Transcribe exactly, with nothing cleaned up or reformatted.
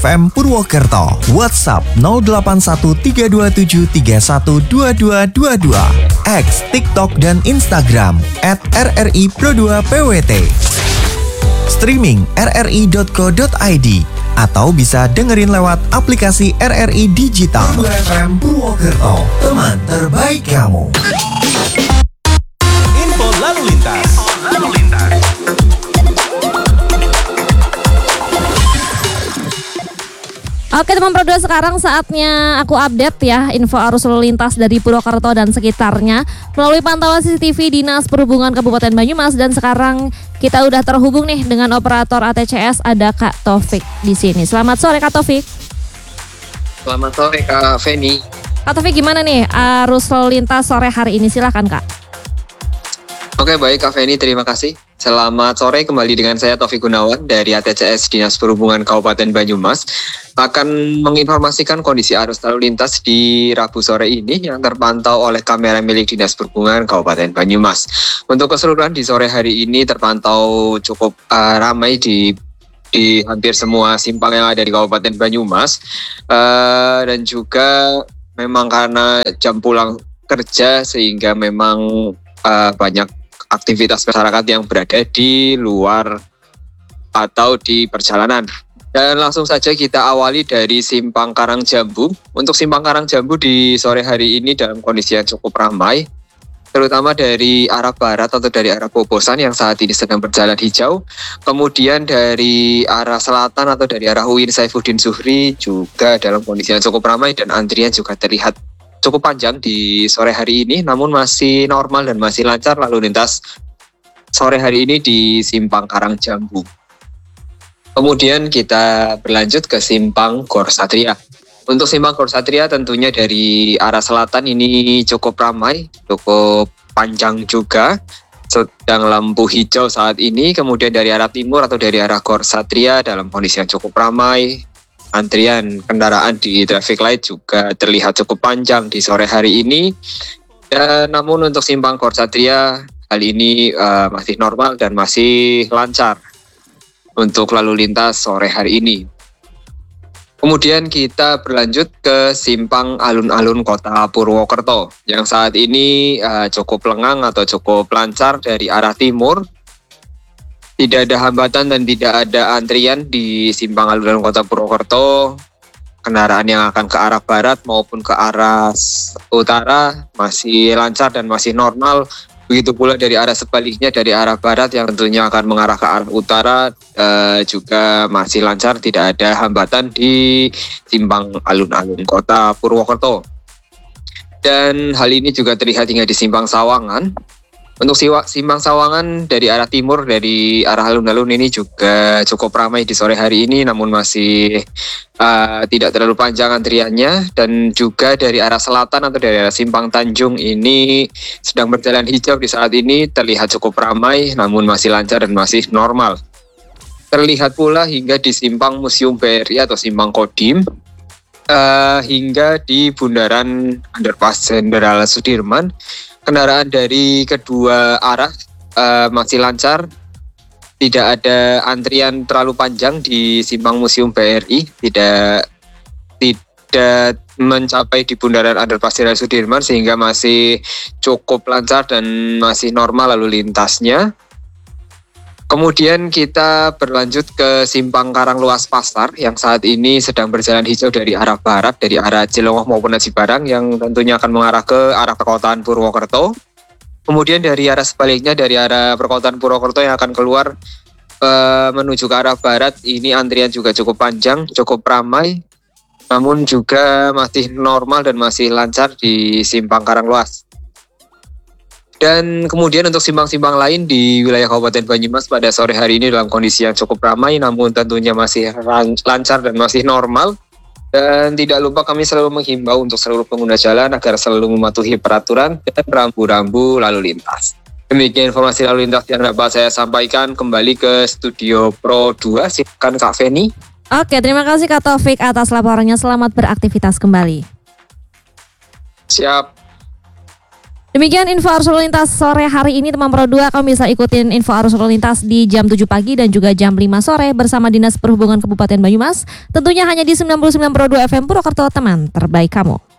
F M Purwokerto. WhatsApp nol delapan satu tiga dua tujuh tiga satu dua dua dua dua. X, TikTok, dan Instagram at R R I Pro dua P W T. Streaming r r i dot co dot i d atau bisa dengerin lewat aplikasi R R I Digital. F M Purwokerto, teman terbaik kamu. Info lalu lintas. Info lalu lintas. Oke teman Pro dua, sekarang saatnya aku update ya info arus lalu lintas dari Purwokerto dan sekitarnya melalui pantauan C C T V Dinas Perhubungan Kabupaten Banyumas. Dan sekarang kita udah terhubung nih dengan operator A T C S, ada Kak Taufik di sini. Selamat sore Kak Taufik. Selamat sore Kak Feni. Kak Taufik, gimana nih arus lalu lintas sore hari ini? Silakan Kak. Oke, baik Kak Feni, terima kasih. Selamat sore, kembali dengan saya Taufik Gunawan dari A T C S Dinas Perhubungan Kabupaten Banyumas. Akan menginformasikan kondisi arus lalu lintas di Rabu sore ini yang terpantau oleh kamera milik Dinas Perhubungan Kabupaten Banyumas. Untuk keseluruhan di sore hari ini terpantau cukup uh, ramai di di hampir semua simpang yang ada di Kabupaten Banyumas. Uh, dan juga memang karena jam pulang kerja sehingga memang uh, banyak aktivitas masyarakat yang berada di luar atau di perjalanan. Dan langsung saja kita awali dari Simpang Karangjambu. Untuk Simpang Karangjambu di sore hari ini dalam kondisi yang cukup ramai, terutama dari arah barat atau dari arah Bobosan yang saat ini sedang berjalan hijau. Kemudian dari arah selatan atau dari arah U I N Saifuddin Zuhri juga dalam kondisi yang cukup ramai dan antrian juga terlihat cukup panjang di sore hari ini, namun masih normal dan masih lancar lalu lintas sore hari ini di Simpang Karangjambu. Kemudian kita berlanjut ke Simpang Gor Satria. Untuk Simpang Gor Satria tentunya dari arah selatan ini cukup ramai, cukup panjang juga, sedang lampu hijau saat ini. Kemudian dari arah timur atau dari arah Gor Satria dalam kondisi yang cukup ramai. Antrian kendaraan di traffic light juga terlihat cukup panjang di sore hari ini. Dan namun untuk Simpang Gor Satria kali ini uh, masih normal dan masih lancar untuk lalu lintas sore hari ini. Kemudian kita berlanjut ke Simpang Alun-Alun Kota Purwokerto yang saat ini uh, cukup lengang atau cukup lancar dari arah timur. Tidak ada hambatan dan tidak ada antrian di Simpang Alun-Alun Kota Purwokerto. Kendaraan yang akan ke arah barat maupun ke arah utara masih lancar dan masih normal. Begitu pula dari arah sebaliknya, dari arah barat yang tentunya akan mengarah ke arah utara eh, juga masih lancar, tidak ada hambatan di Simpang Alun-Alun Kota Purwokerto. Dan hal ini juga terlihat hingga di Simpang Sawangan. Untuk Simpang Sawangan dari arah timur, dari arah alun-alun ini juga cukup ramai di sore hari ini, namun masih uh, tidak terlalu panjang antriannya. Dan juga dari arah selatan atau dari arah Simpang Tanjung ini sedang berjalan hijau di saat ini, terlihat cukup ramai, namun masih lancar dan masih normal. Terlihat pula hingga di Simpang Museum B R I atau Simpang Kodim, uh, hingga di Bundaran Underpass Jenderal Sudirman. Kendaraan dari kedua arah uh, masih lancar, tidak ada antrian terlalu panjang di Simpang Museum B R I, tidak tidak mencapai di Bundaran Underpass Jenderal Sudirman sehingga masih cukup lancar dan masih normal lalu lintasnya. Kemudian kita berlanjut ke Simpang Karangluas Pasar yang saat ini sedang berjalan hijau dari arah barat, dari arah Cilongok maupun Aji Barang yang tentunya akan mengarah ke arah perkotaan Purwokerto. Kemudian dari arah sebaliknya, dari arah perkotaan Purwokerto yang akan keluar e, menuju ke arah barat, ini antrian juga cukup panjang, cukup ramai, namun juga masih normal dan masih lancar di Simpang Karangluas. Dan kemudian untuk simpang-simpang lain di wilayah Kabupaten Banyumas pada sore hari ini dalam kondisi yang cukup ramai, namun tentunya masih lancar dan masih normal. Dan tidak lupa kami selalu menghimbau untuk seluruh pengguna jalan agar selalu mematuhi peraturan dan rambu-rambu lalu lintas. Demikian informasi lalu lintas yang dapat saya sampaikan. Kembali ke Studio Pro dua, silakan Kak Feni. Oke, terima kasih Kak Taufik atas laporannya. Selamat beraktivitas kembali. Siap. Demikian info arus lalu lintas sore hari ini teman Pro dua. Kamu bisa ikutin info arus lalu lintas di jam tujuh pagi dan juga jam lima sore bersama Dinas Perhubungan Kabupaten Banyumas. Tentunya hanya di sembilan puluh sembilan Pro dua F M Purwokerto, teman terbaik kamu.